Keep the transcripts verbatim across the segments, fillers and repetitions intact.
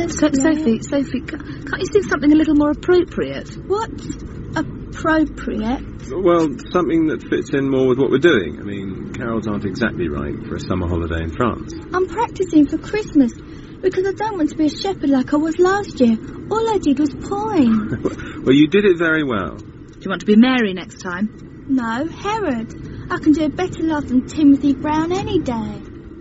yes. So, yes. Sophie, Sophie, can't you think something a little more appropriate? What's appropriate? Well, something that fits in more with what we're doing. I mean, carols aren't exactly right for a summer holiday in France. I'm practising for Christmas because I don't want to be a shepherd like I was last year. All I did was poem. Well, you did it very well. Do you want to be Mary next time? No, Herod. I can do a better love than Timothy Brown any day.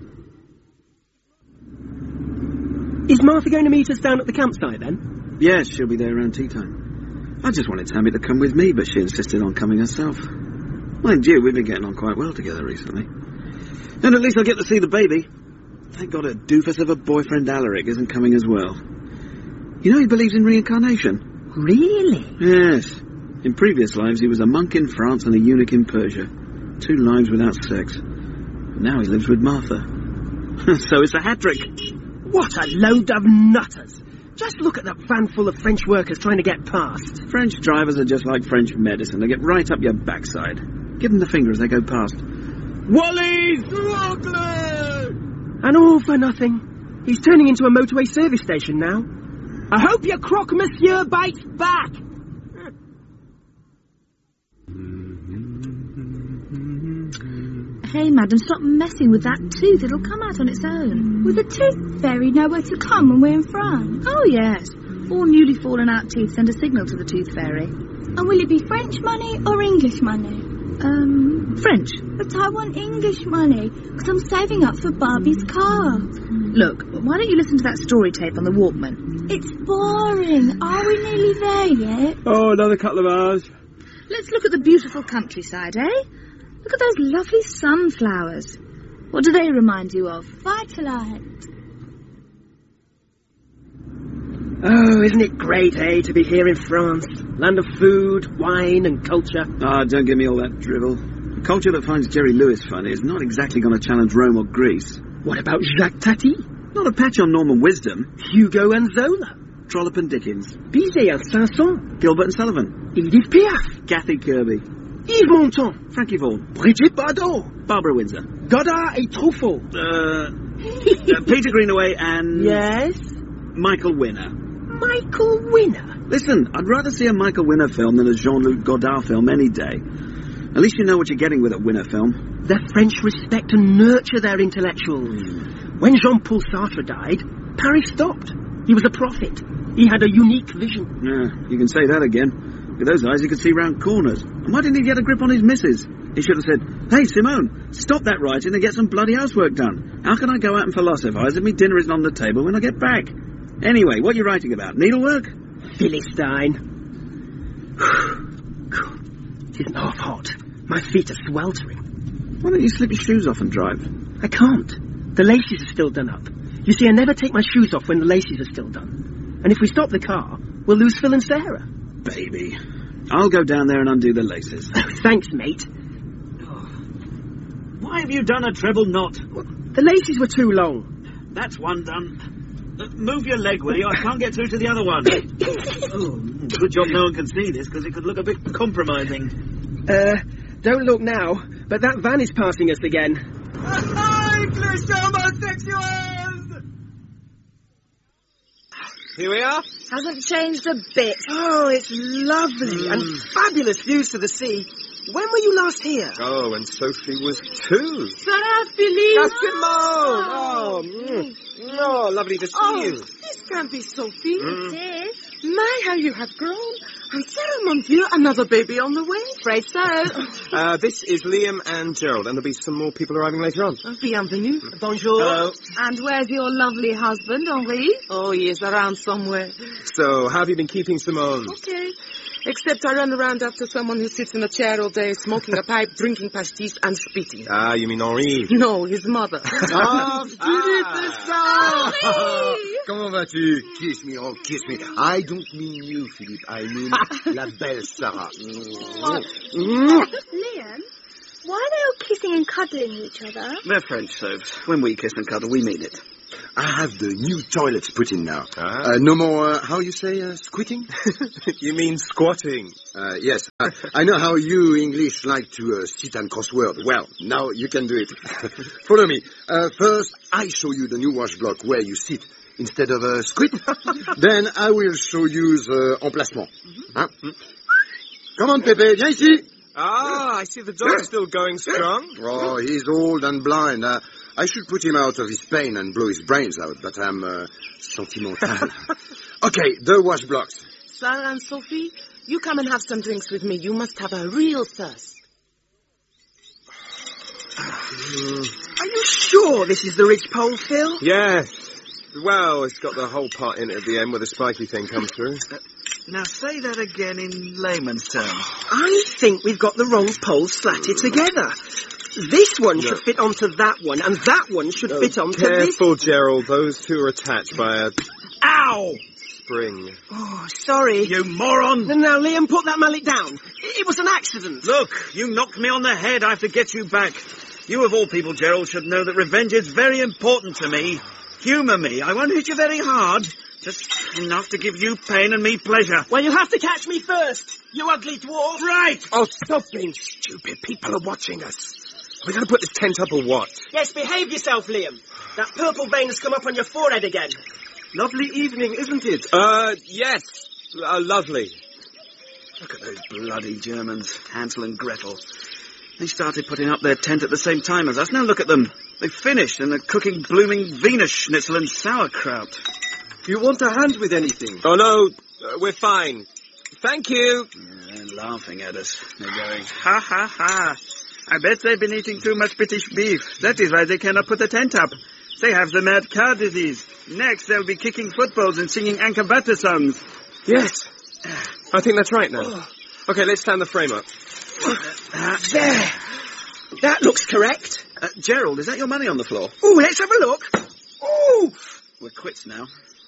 Is Martha going to meet us down at the campsite, then? Yes, she'll be there around tea time. I just wanted Tammy to come with me, but she insisted on coming herself. Mind you, we've been getting on quite well together recently. And at least I'll get to see the baby. Thank God a doofus of a boyfriend Alaric isn't coming as well. You know he believes in reincarnation. Really? Yes. In previous lives he was a monk in France and a eunuch in Persia. Two lives without sex. Now he lives with Martha. So it's a hat-trick. What a load of nutters. Just look at that van full of French workers trying to get past. French drivers are just like French medicine. They get right up your backside. Give them the finger as they go past. Wally! And all for nothing. He's turning into a motorway service station now. I hope your croque monsieur bites back. Hey, madam, stop messing with that tooth. It'll come out on its own. Will the tooth fairy know where to come when we're in France? Oh, yes. All newly fallen out teeth send a signal to the tooth fairy. And will it be French money or English money? Um, French. But I want English money, because I'm saving up for Barbie's car. Look, why don't you listen to that story tape on the Walkman? It's boring. Are we nearly there yet? Oh, another couple of hours. Let's look at the beautiful countryside, eh? Look at those lovely sunflowers. What do they remind you of? Vitalite. Oh, isn't it great, eh, to be here in France? Land of food, wine and culture. Ah, oh, don't give me all that drivel. A culture that finds Jerry Lewis funny is not exactly going to challenge Rome or Greece. What about Jacques Tati? Not a patch on Norman Wisdom. Hugo and Zola. Trollope and Dickens. Bizet and Sanson. Gilbert and Sullivan. Edith Piaf. Kathy Kirby. Yves Montand. Frankie Vaughan. Brigitte Bardot. Barbara Windsor. Godard et Truffaut. Uh, uh, Peter Greenaway and... Yes? Michael Winner. Michael Winner? Listen, I'd rather see a Michael Winner film than a Jean-Luc Godard film any day. At least you know what you're getting with a Winner film. The French respect and nurture their intellectuals. When Jean-Paul Sartre died, Paris stopped. He was a prophet. He had a unique vision. Yeah, you can say that again. With those eyes, he could see round corners. And why didn't he get a grip on his missus? He should have said, "Hey, Simone, stop that writing and get some bloody housework done. How can I go out and philosophise if my dinner isn't on the table when I get back? Anyway, what are you writing about? Needlework?" Philistine. It isn't half hot. My feet are sweltering. Why don't you slip your shoes off and drive? I can't. The laces are still done up. You see, I never take my shoes off when the laces are still done. And if we stop the car, we'll lose Phil and Sarah. Baby. I'll go down there and undo the laces. Oh, thanks, mate. Oh. Why have you done a treble knot? The laces were too long. That's one done. Uh, move your leg, will you? I can't get through to the other one. Oh, good job no one can see this, because it could look a bit compromising. Uh, don't look now, but that van is passing us again. English homosexuals! Here we are. Hasn't changed a bit. Oh, it's lovely mm. and fabulous views to the sea. When were you last here? Oh, and Sophie was too. Sarah Philippe! Simone! Oh, mm. oh, lovely to see oh, you. This can't be Sophie. Mm. It is. My, how you have grown. And Sarah, mon Dieu, another baby on the way. Afraid so. uh, this is Liam and Gerald, and there'll be some more people arriving later on. Bienvenue. Bonjour. Hello. And where's your lovely husband, Henri? Oh, he is around somewhere. So, how have you been keeping Simone? Okay. Except I run around after someone who sits in a chair all day, smoking a pipe, drinking pastis, and spitting. Ah, you mean Henri? No, his mother. Ah, ah. Comment vas-tu? Kiss me, oh, kiss me. I don't mean you, Philippe. I mean la belle Sarah. Liam, why are they all kissing and cuddling each other? They're French, Soph. When we kiss and cuddle, we mean it. I have the new toilets put in now. Ah. Uh, no more, uh, how you say, uh, squitting? You mean squatting? Uh, yes. Uh, I know how you English like to uh, sit and crossword. Well, now you can do it. Follow me. Uh, first, I show you the new wash block where you sit. instead of a squid. Then I will show you the emplacement. Huh? Come on, Pepe, viens ici. Ah, I see the dog's still going strong. Oh, he's old and blind. Uh, I should put him out of his pain and blow his brains out, but I'm uh, sentimental. Okay, the wash blocks. Sarah and Sophie, you come and have some drinks with me. You must have a real thirst. Are you sure this is the ridgepole, Phil? Yes. Well, it's got the whole part in it at the end where the spiky thing comes through. Uh, now say that again in layman's terms. I think we've got the wrong poles slatted together. This one No. should fit onto that one, and that one should No, fit onto this. Careful, Gerald. Those two are attached by a Ow! spring. Oh, sorry. You moron! Now, Liam, put that mallet down. It, it was an accident. Look, you knocked me on the head. I have to get you back. You of all people, Gerald, should know that revenge is very important to me. Humour me. I won't hit you very hard. Just enough to give you pain and me pleasure. Well, you'll have to catch me first, you ugly dwarf. Right! Oh, stop being stupid. People are watching us. We're going to put this tent up or what? Yes, behave yourself, Liam. That purple vein has come up on your forehead again. Lovely evening, isn't it? Uh, yes. Uh, lovely. Look at those bloody Germans, Hansel and Gretel. They started putting up their tent at the same time as us. Now look at them. They've finished and they're cooking blooming Venus schnitzel and sauerkraut. Do you want a hand with anything? Oh, no. Uh, we're fine. Thank you. Yeah, they're laughing at us. They're going, ha, ha, ha. I bet they've been eating too much British beef. That is why they cannot put the tent up. They have the mad cow disease. Next, they'll be kicking footballs and singing Ankabata songs. Yes. I think that's right now. Okay, let's stand the frame up. Uh, there. That looks correct. Uh, Gerald, is that your money on the floor? Oh, let's have a look. Oh, We're quits now.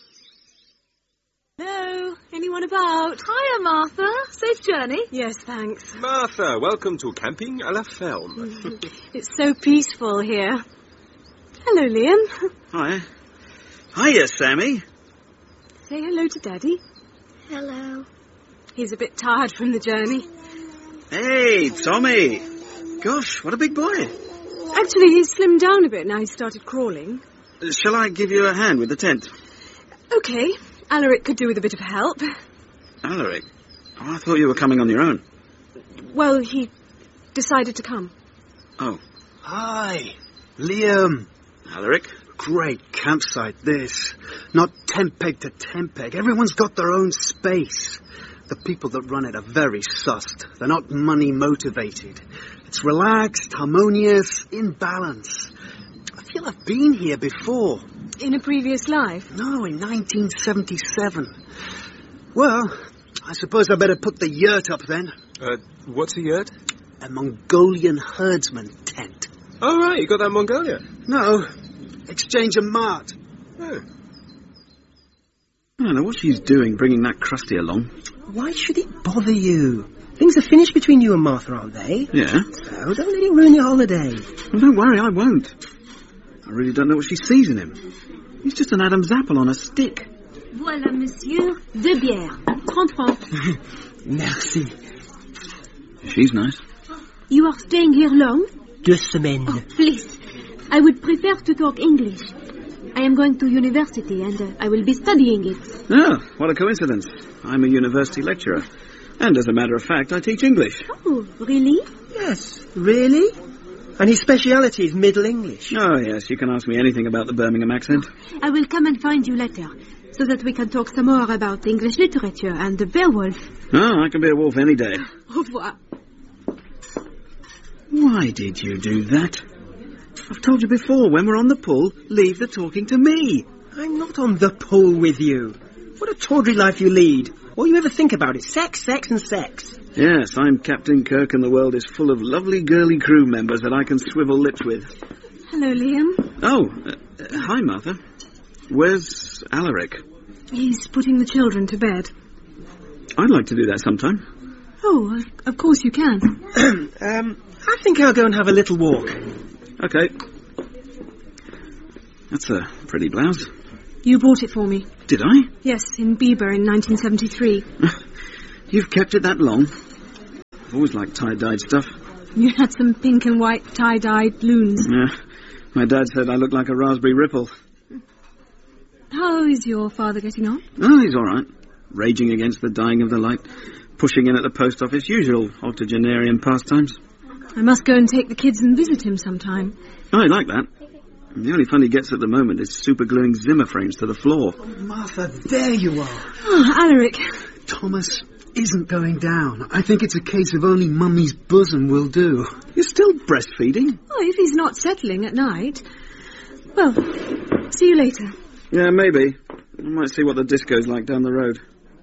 Hello? Anyone about? Hiya, Martha. Safe journey? Yes, thanks. Martha, welcome to Camping à la Ferme. It's so peaceful here. Hello, Liam. Hi. Hiya, Sammy. Say hello to Daddy. Hello. He's a bit tired from the journey. Hey, Tommy. Gosh, what a big boy. Actually, he's slimmed down a bit now he's started crawling. Uh, Shall I give you a hand with the tent? Okay, Alaric could do with a bit of help. Alaric? Oh, I thought you were coming on your own. Well, he decided to come. Oh. Hi, Liam. Alaric? Great campsite, this. Not tent peg to tent peg. Everyone's got their own space. The people that run it are very sussed. They're not money motivated. It's relaxed, harmonious, in balance. I feel I've been here before. In a previous life? No, in nineteen seventy-seven. Well, I suppose I better put the yurt up then. Uh, what's a yurt? A Mongolian herdsman tent. Oh, right, you got that in Mongolia. No, Exchange and Mart. Oh. I don't know what she's doing bringing that crusty along. why should it bother you? Things are finished between you and Martha, aren't they? Yeah. So don't let it ruin your holiday. Well, don't worry, I won't. I really don't know what she sees in him. He's just an Adam's apple on a stick. Voilà, monsieur. Deux bières. trente francs. Merci. She's nice. You are staying here long? Deux semaines. Oh, please. I would prefer to talk English. I am going to university and uh, I will be studying it. Oh, what a coincidence. I'm a university lecturer. And as a matter of fact, I teach English. Oh, really? Yes, really? And his speciality is Middle English. Oh, yes, you can ask me anything about the Birmingham accent. I will come and find you later, so that we can talk some more about English literature and the Beowulf. Oh, I can be a wolf any day. Au revoir. Why did you do that? I've told you before, when we're on the pull, leave the talking to me. I'm not on the pull with you. What a tawdry life you lead. All you ever think about is sex, sex and sex. Yes, I'm Captain Kirk and the world is full of lovely girly crew members that I can swivel lips with. Hello, Liam. Oh, uh, uh, hi, Martha. Where's Alaric? He's putting the children to bed. I'd like to do that sometime. Oh, of- of course you can. um, I think I'll go and have a little walk. Okay. That's a pretty blouse. You bought it for me. Did I? Yes, in Bieber in nineteen seventy-three. You've kept it that long? I've always liked tie-dyed stuff. You had some pink and white tie-dyed loons. Yeah. My dad said I looked like a raspberry ripple. How is your father getting on? Oh, he's all right. Raging against the dying of the light. Pushing in at the post office. Usual octogenarian pastimes. I must go and take the kids and visit him sometime. Oh, I like that. The only fun he gets at the moment is supergluing Zimmer frames to the floor. Oh, Martha, there you are. Oh, Alaric. Thomas isn't going down. I think it's a case of only Mummy's bosom will do. You're still breastfeeding? Oh, if he's not settling at night. Well, see you later. Yeah, maybe. I might see what the disco's like down the road.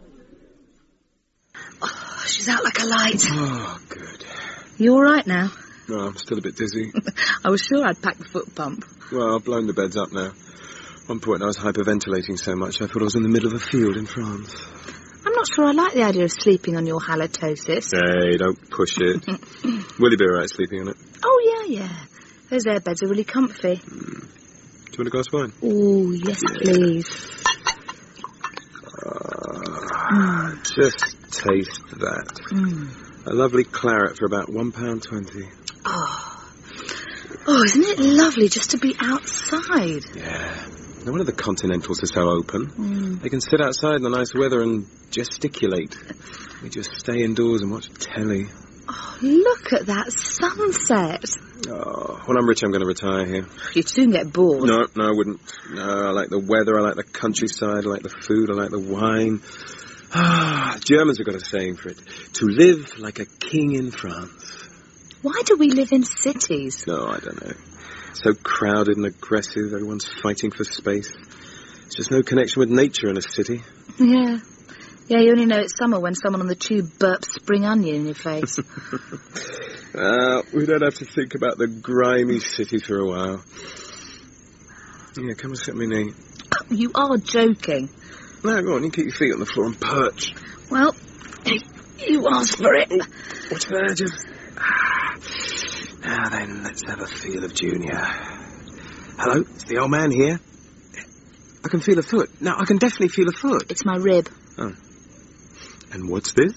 Oh, she's out like a light. Oh, good. You all right now? No, I'm still a bit dizzy. I was sure I'd packed the foot pump. Well, I've blown the beds up now. At one point I was hyperventilating so much I thought I was in the middle of a field in France. I'm not sure I like the idea of sleeping on your halitosis. Hey, don't push it. Will you be all right sleeping on it? Oh, yeah, yeah. Those air beds are really comfy. Mm. Do you want a glass of wine? Oh, yes, yeah. Please. Uh, mm. Just taste that. Mm. A lovely claret for about one pound twenty. Oh. Oh, isn't it lovely just to be outside? Yeah. No wonder the Continentals are so open. Mm. They can sit outside in the nice weather and gesticulate. We just stay indoors and watch telly. Oh, look at that sunset. Oh, when I'm rich, I'm going to retire here. You'd soon get bored. No, no, I wouldn't. No, I like the weather, I like the countryside, I like the food, I like the wine. Ah, Germans have got a saying for it. To live like a king in France. Why do we live in cities? No, I don't know. So crowded and aggressive, everyone's fighting for space. There's just no connection with nature in a city. Yeah. Yeah, you only know it's summer when someone on the tube burps spring onion in your face. uh, we don't have to think about the grimy city for a while. Yeah, come and sit on my knee. You are joking. No, go on, you keep your feet on the floor and perch. Well, you asked for it. Oh, what's that? Just... Now then, let's have a feel of Junior. Hello, is the old man here? I can feel a foot. No, I can definitely feel a foot. It's my rib. Oh. And what's this?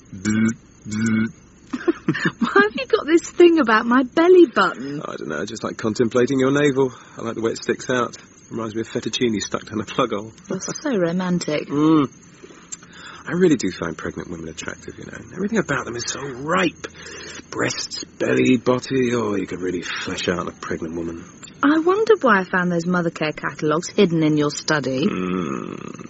Why have you got this thing about my belly button? I don't know, just like contemplating your navel. I like the way it sticks out. Reminds me of fettuccine stuck down a plug hole. You're so romantic. Mm. I really do find pregnant women attractive, you know. Everything about them is so ripe. Breasts, belly, body, oh, you could really flesh out a pregnant woman. I wondered why I found those mother care catalogues hidden in your study. Mm.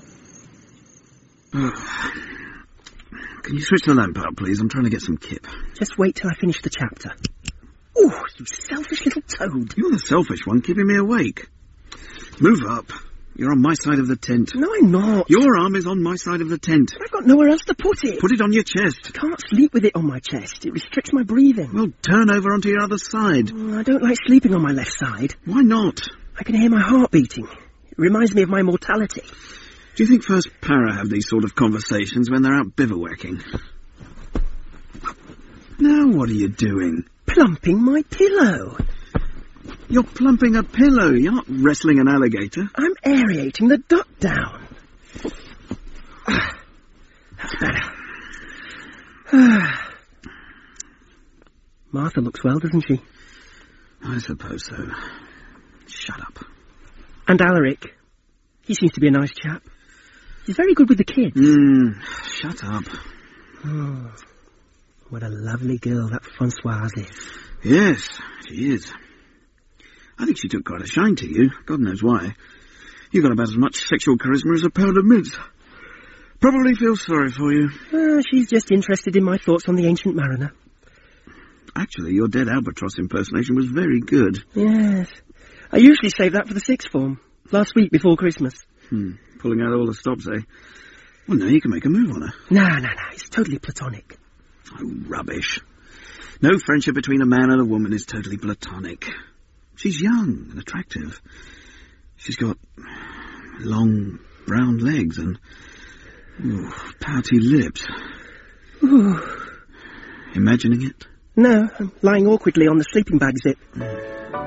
Can you switch the lamp out, please? I'm trying to get some kip. Just wait till I finish the chapter. Oh, you selfish little toad. You're the selfish one, keeping me awake. Move up. You're on my side of the tent. No, I'm not. Your arm is on my side of the tent. I've got nowhere else to put it. Put it on your chest. I can't sleep with it on my chest. It restricts my breathing. Well, turn over onto your other side. Oh, I don't like sleeping on my left side. Why not? I can hear my heart beating. It reminds me of my mortality. Do you think First Para have these sort of conversations when they're out bivouacking? Now what are you doing? Plumping my pillow. You're plumping a pillow. You're not wrestling an alligator. I'm aerating the duck down. That's better. Martha looks well, doesn't she? I suppose so. Shut up. And Alaric. He seems to be a nice chap. He's very good with the kids. Mm, shut up. Oh, what a lovely girl that Françoise is. Yes, she is. I think she took quite a shine to you. God knows why. You got about as much sexual charisma as a pound of mince. Probably feels sorry for you. Uh, she's just interested in my thoughts on the Ancient Mariner. Actually, your dead albatross impersonation was very good. Yes. I usually save that for the sixth form. Last week before Christmas. Hmm. Pulling out all the stops, eh? Well, now you can make a move on her. No, no, no. It's totally platonic. Oh, rubbish. No friendship between a man and a woman is totally platonic. She's young and attractive. She's got long brown legs and ooh, pouty lips. Ooh. Imagining it? No, I'm lying awkwardly on the sleeping bag zip. Mm.